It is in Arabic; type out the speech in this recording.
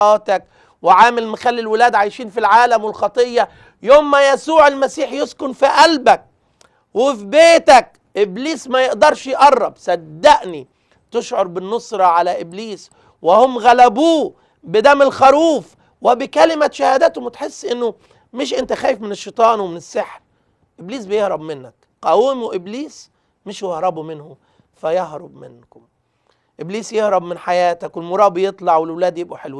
مراتك وعامل مخلي الولاد عايشين في العالم والخطية، يوم ما يسوع المسيح يسكن في قلبك وفي بيتك إبليس ما يقدرش يقرب. صدقني تشعر بالنصرة على إبليس، وهم غلبوه بدم الخروف وبكلمة شهادتهم، وتحس إنه مش أنت خايف من الشيطان ومن السحر، إبليس بيهرب منك. قاوموا إبليس مش هربوا منه فيهرب منكم. إبليس يهرب من حياتك والمراب يطلع والولاد يبقوا حلوين.